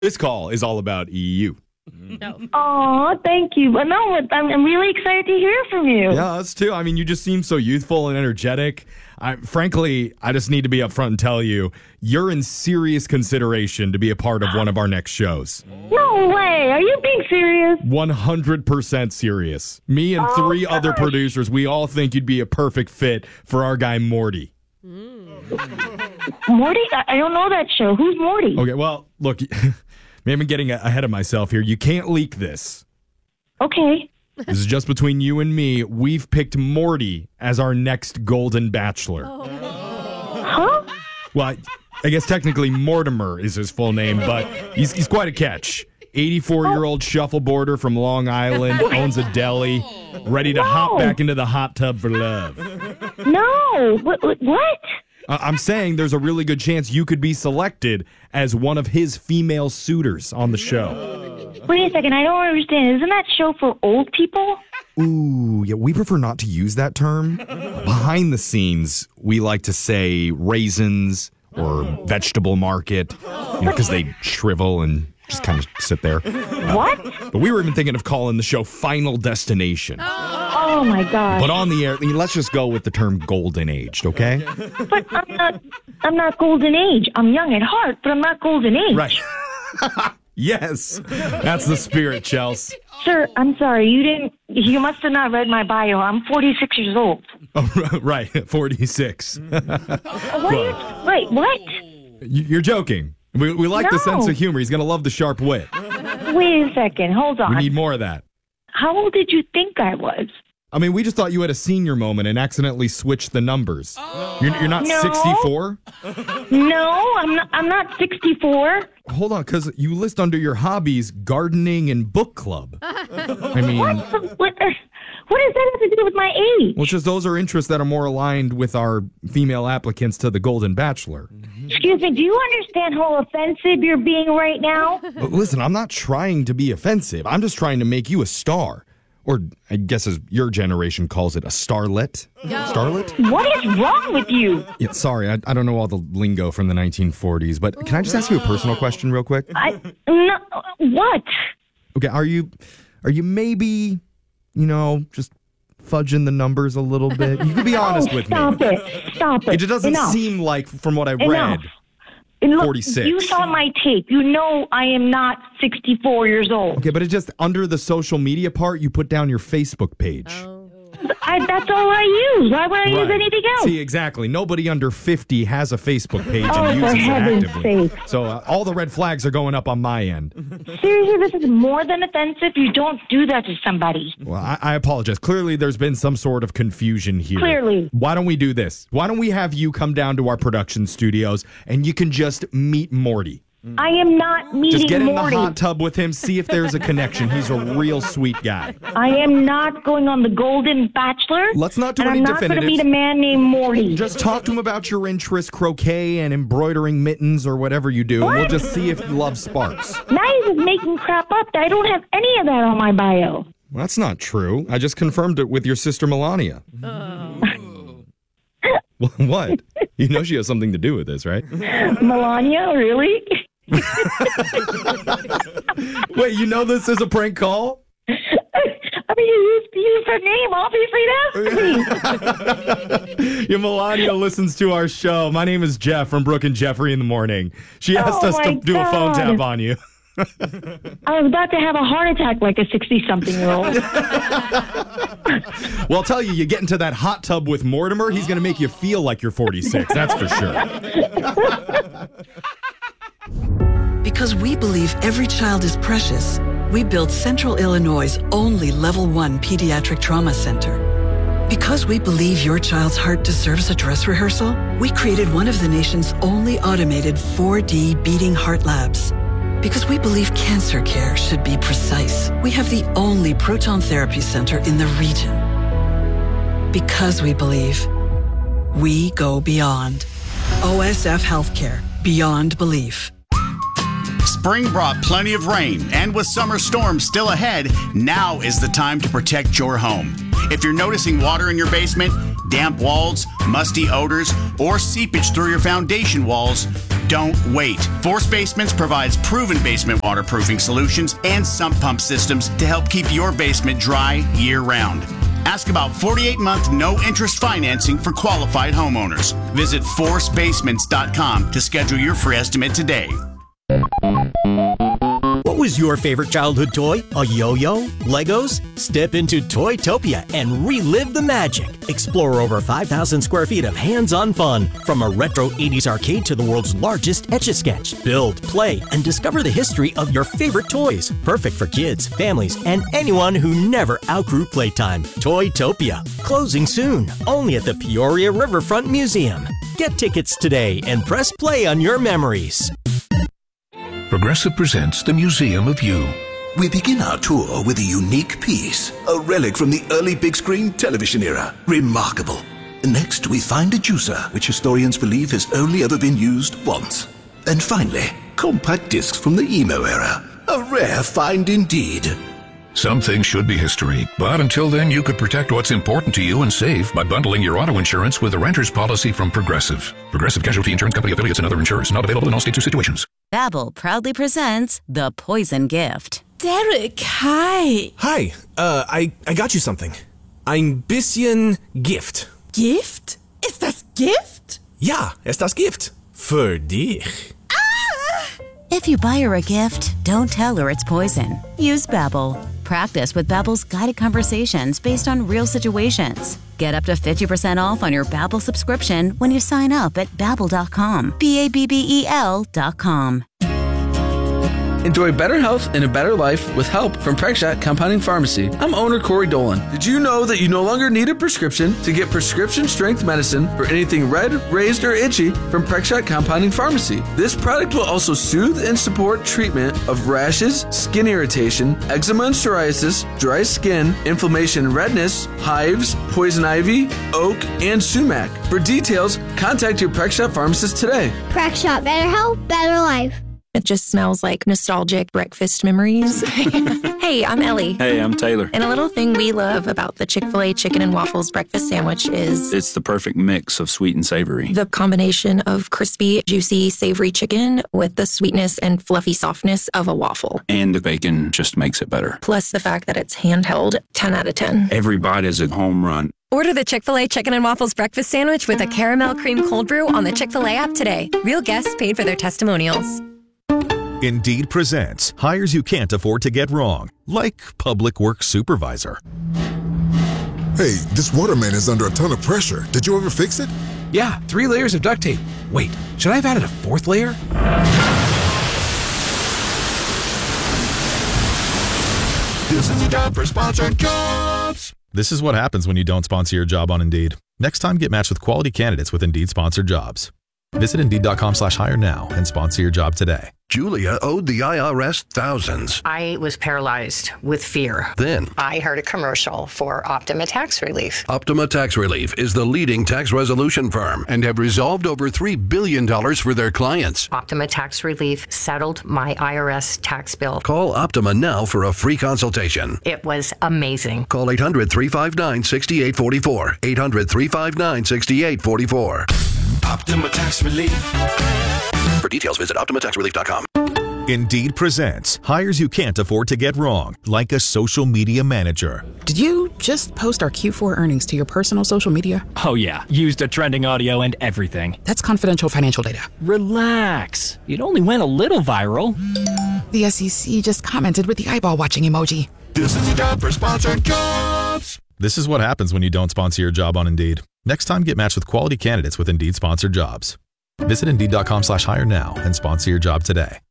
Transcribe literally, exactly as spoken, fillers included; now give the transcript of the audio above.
This call is all about you. No. Oh, thank you. But no, I'm, I'm really excited to hear from you. Yeah, us too. I mean, you just seem so youthful and energetic. I, frankly, I just need to be upfront and tell you, you're in serious consideration to be a part of one of our next shows. No way. Are you being serious? one hundred percent serious. Me and Oh, three gosh. other producers, we all think you'd be a perfect fit for our guy Morty. Morty? I, I don't know that show. Who's Morty? Okay, well, look, maybe I'm getting ahead of myself here. You can't leak this. Okay. This is just between you and me. We've picked Morty as our next Golden Bachelor. Huh? Well, I, I guess technically Mortimer is his full name, but he's, he's quite a catch. eighty-four-year-old shuffleboarder from Long Island, owns a deli, ready to hop No. back into the hot tub for love. No. What? What? what? Uh, I'm saying there's a really good chance you could be selected as one of his female suitors on the show. Wait a second. I don't understand. Isn't that show for old people? Ooh, yeah, we prefer not to use that term. Behind the scenes, we like to say raisins or vegetable market, you know, because they shrivel and just kind of sit there. What? But we were even thinking of calling the show Final Destination. Oh, my gosh. But on the air, let's just go with the term golden aged, okay? But I'm not, I'm not golden age. I'm young at heart, but I'm not golden age. Right. Yes. That's the spirit, Chels. Sir, I'm sorry. You didn't, you must have not read my bio. I'm forty-six years old. Oh, right. forty-six. What? Are you, wait, what? You- You're joking. We, we like the No. sense of humor. He's going to love the sharp wit. Wait a second. Hold We on. need more of that. How old did you think I was? I mean, we just thought you had a senior moment and accidentally switched the numbers. You're, you're not No. sixty-four? No, I'm not. I'm not sixty-four. Hold on, because you list under your hobbies gardening and book club. I mean, What? What, uh, what does that have to do with my age? well, it's just those are interests that are more aligned with our female applicants to the Golden Bachelor. Excuse me. Do you understand how offensive you're being right now? But listen, I'm not trying to be offensive. I'm just trying to make you a star. Or I guess as your generation calls it, a starlet. Starlet? What is wrong with you? Yeah, sorry, I, I don't know all the lingo from the nineteen forties, but can I just ask you a personal question real quick? I no. What? Okay, are you are you maybe, you know, just fudging the numbers a little bit? You can be honest Oh, with stop me. it! Stop it! It doesn't Enough. seem like, from what I read, Enough. And look, forty-six. You saw my tape. You know I am not sixty-four years old. Okay, but it's just under the social media part, you put down your Facebook page. I, that's all I use. Why would I use Right. anything else? See, exactly. Nobody under fifty has a Facebook page Oh, and for uses it heaven's actively. sake. So uh, all the red flags are going up on my end. Seriously, this is more than offensive. You don't do that to somebody. Well, I, I apologize. Clearly, there's been some sort of confusion here. Clearly. Why don't we do this? Why don't we have you come down to our production studios and you can just meet Morty? I am not meeting Just get in Morty. the hot tub with him, see if there's a connection. He's a real sweet guy. I am not going on the Golden Bachelor. Let's not do and any I'm not going to definitives. meet a man named Morty. Just talk to him about your interest, croquet and embroidering mittens or whatever you do, and we'll What? just see if love sparks. Now you're just making crap up. I don't have any of that on my bio. Well, that's not true. I just confirmed it with your sister Melania. Well, what? You know she has something to do with this, right? Melania, really? Wait, you know this is a prank call? I mean, you used to use her name. Obviously, that's me. Your Melania listens to our show. My name is Jeff from Brooke and Jeffrey in the morning. She asked Oh, us to my do a phone God. tap on you. I was about to have a heart attack like a sixty-something-year-old. Well, I'll tell you, you get into that hot tub with Mortimer, he's going to make you feel like you're forty-six. That's for sure. Because we believe every child is precious, we built Central Illinois' only Level one Pediatric Trauma Center. Because we believe your child's heart deserves a dress rehearsal, we created one of the nation's only automated four D beating heart labs. Because we believe cancer care should be precise, we have the only proton therapy center in the region. Because we believe, we go beyond. O S F Healthcare, beyond belief. Spring brought plenty of rain, and with summer storms still ahead, now is the time to protect your home. If you're noticing water in your basement, damp walls, musty odors, or seepage through your foundation walls, Don't wait. Force Basements provides proven basement waterproofing solutions and sump pump systems to help keep your basement dry year-round. Ask about forty-eight month no-interest financing for qualified homeowners. Visit force basements dot com to schedule your free estimate today. What was your favorite childhood toy? A yo-yo? Legos? Step into Toytopia and relive the magic. Explore over five thousand square feet of hands-on fun. From a retro eighties arcade to the world's largest Etch-a-Sketch. Build, play, and discover the history of your favorite toys. Perfect for kids, families, and anyone who never outgrew playtime. Toytopia. Closing soon. Only at the Peoria Riverfront Museum. Get tickets today and press play on your memories. Progressive presents the Museum of You. We begin our tour with a unique piece, a relic from the early big screen television era. Remarkable. Next, we find a juicer, which historians believe has only ever been used once. And finally, compact discs from the emo era. A rare find indeed. Some things should be history, but until then you could protect what's important to you and save by bundling your auto insurance with a renter's policy from Progressive. Progressive Casualty Insurance Company affiliates and other insurers. Not available in all states or situations. Babbel proudly presents The Poison Gift. Derek, hi. Hi, uh, I, I got you something. Ein bisschen Gift. Gift? Ist das Gift? Ja, ist das Gift. Für dich. Ah! If you buy her a gift, don't tell her it's poison. Use Babbel. Practice with Babbel's guided conversations based on real situations. Get up to fifty percent off on your Babbel subscription when you sign up at babbel dot com. B A B B E L dot com. Enjoy better health and a better life with help from PregShot Compounding Pharmacy. I'm owner Corey Dolan. Did you know that you no longer need a prescription to get prescription strength medicine for anything red, raised, or itchy from PregShot Compounding Pharmacy? This product will also soothe and support treatment of rashes, skin irritation, eczema and psoriasis, dry skin, inflammation and redness, hives, poison ivy, oak, and sumac. For details, contact your PregShot pharmacist today. PregShot, better health, better life. It just smells like nostalgic breakfast memories. Hey, I'm Ellie. Hey, I'm Taylor. And a little thing we love about the Chick-fil-A Chicken and Waffles breakfast sandwich is... it's the perfect mix of sweet and savory. The combination of crispy, juicy, savory chicken with the sweetness and fluffy softness of a waffle. And the bacon just makes it better. Plus the fact that it's handheld, ten out of ten. Every bite is a home run. Order the Chick-fil-A Chicken and Waffles breakfast sandwich with a caramel cream cold brew on the Chick-fil-A app today. Real guests paid for their testimonials. Indeed presents hires you can't afford to get wrong, like public works supervisor. Hey, this waterman is under a ton of pressure. Did you ever fix it? Yeah, three layers of duct tape. Wait, should I have added a fourth layer? This is a job for sponsored jobs. This is what happens when you don't sponsor your job on Indeed. Next time, get matched with quality candidates with Indeed sponsored jobs. Visit Indeed.com slash hire now and sponsor your job today. Julia owed the I R S thousands. I was paralyzed with fear. Then I heard a commercial for Optima Tax Relief. Optima Tax Relief is the leading tax resolution firm and have resolved over three billion dollars for their clients. Optima Tax Relief settled my I R S tax bill. Call Optima now for a free consultation. It was amazing. Call eight hundred, three five nine, six eight four four. eight hundred, three five nine, six eight four four. Optima Tax Relief. For details, visit optima tax relief dot com. Indeed presents hires you can't afford to get wrong, like a social media manager. Did you just post our Q four earnings to your personal social media? Oh yeah, used a trending audio and everything. That's confidential financial data. Relax. It only went a little viral. The S E C just commented with the eyeball watching emoji. This is a job for sponsored jobs. This is what happens when you don't sponsor your job on Indeed. Next time, get matched with quality candidates with Indeed sponsored jobs. Visit Indeed.com slash hire now and sponsor your job today.